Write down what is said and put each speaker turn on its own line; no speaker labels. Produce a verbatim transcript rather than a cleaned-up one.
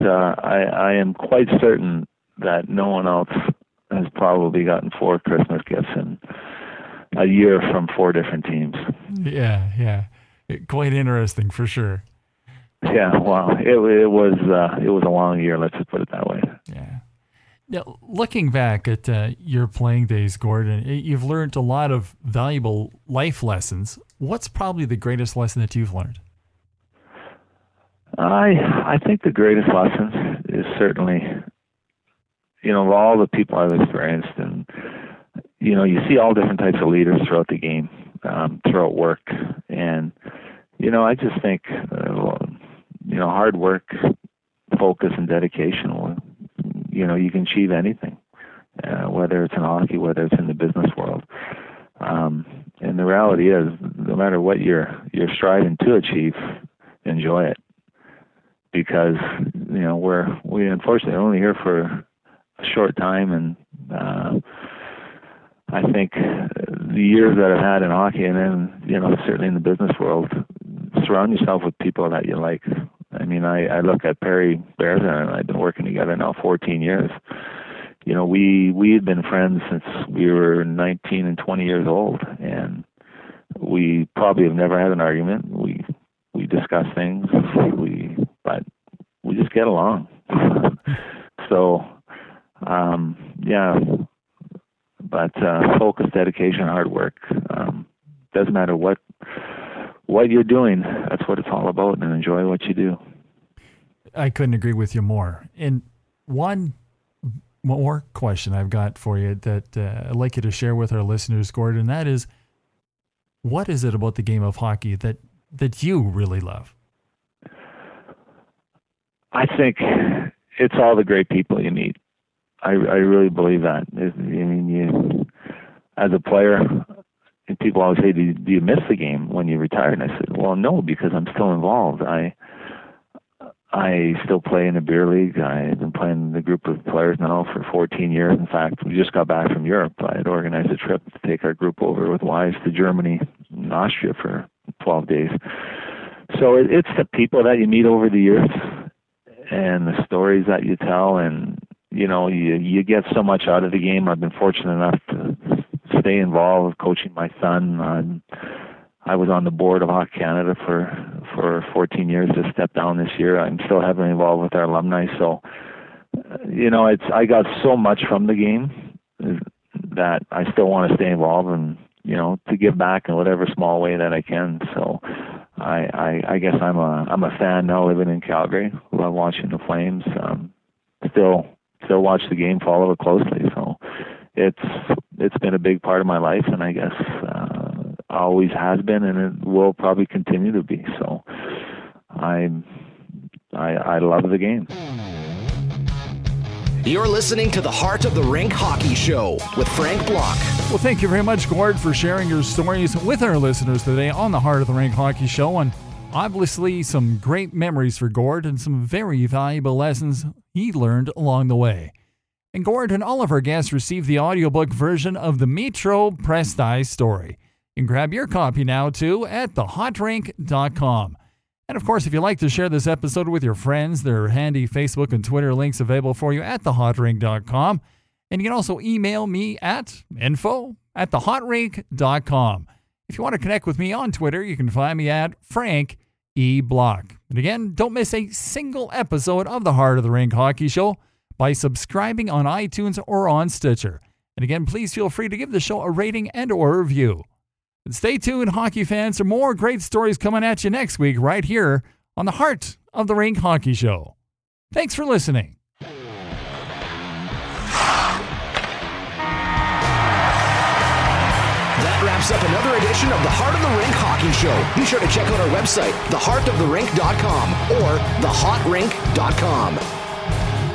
uh, I, I am quite certain that no one else has probably gotten four Christmas gifts in a year from four different teams.
Yeah, yeah. Quite interesting for sure.
Yeah, well, it, it was uh, it was a long year, let's just put it that way.
Yeah. Now, looking back at uh, your playing days, Gordon, you've learned a lot of valuable life lessons. What's probably the greatest lesson that you've learned?
I I think the greatest lesson is certainly, you know, all the people I've experienced, and you know, you see all different types of leaders throughout the game, um, throughout work, and you know, I just think, uh, you know, hard work, focus, and dedication will, you know, you can achieve anything, uh, whether it's in hockey, whether it's in the business world. Um, and the reality is, no matter what you're you're striving to achieve, enjoy it, because you know we're we unfortunately only here for a short time, and uh, I think the years that I've had in hockey, and then you know certainly in the business world, surround yourself with people that you like. I mean, I, I look at Perry Berza, and I've been working together now fourteen years. You know, we we had been friends since we were nineteen and twenty years old, and we probably have never had an argument. We we discuss things, we but we just get along. so, um, yeah, but uh, focus, dedication, hard work. Um, doesn't matter what. What you're doing, that's what it's all about, and enjoy what you do.
I couldn't agree with you more. And one more question I've got for you that uh, I'd like you to share with our listeners, Gordon, and that is, what is it about the game of hockey that, that you really love?
I think it's all the great people you meet. I, I really believe that. I mean, you, as a player, and people always say, do you, do you miss the game when you retire? And I said, well, no, because I'm still involved. I I still play in the beer league. I've been playing in the group of players now for fourteen years. In fact, we just got back from Europe. I had organized a trip to take our group over with wives to Germany and Austria for twelve days. So it, it's the people that you meet over the years and the stories that you tell, and you know, you you get so much out of the game. I've been fortunate enough to stay involved with coaching my son. I'm, I was on the board of Hockey Canada for, for fourteen years, just stepped down this year. I'm still heavily involved with our alumni. So, you know, it's, I got so much from the game that I still want to stay involved and, you know, to give back in whatever small way that I can. So I, I, I guess I'm a, I'm a fan now living in Calgary. Love watching the Flames. Um, still, still watch the game, follow it closely. So it's, it's been a big part of my life, and I guess uh, always has been, and it will probably continue to be. So I, I, I love the game.
You're listening to the Heart of the Rink Hockey Show with Frank Block.
Well, thank you very much, Gord, for sharing your stories with our listeners today on the Heart of the Rink Hockey Show. And obviously some great memories for Gord and some very valuable lessons he learned along the way. And Gord and all of our guests received the audiobook version of the Metro Presti story. You can grab your copy now, too, at the hot rink dot com. And, of course, if you'd like to share this episode with your friends, there are handy Facebook and Twitter links available for you at the hot rink dot com. And you can also email me at info at the hot rink dot com. If you want to connect with me on Twitter, you can find me at Frank E. Block. And again, don't miss a single episode of the Heart of the Rink Hockey Show by subscribing on iTunes or on Stitcher. And again, please feel free to give the show a rating and or review. And stay tuned, hockey fans, for more great stories coming at you next week right here on the Heart of the Rink Hockey Show. Thanks for listening.
That wraps up another edition of the Heart of the Rink Hockey Show. Be sure to check out our website, the heart of the rink dot com or the hot rink dot com.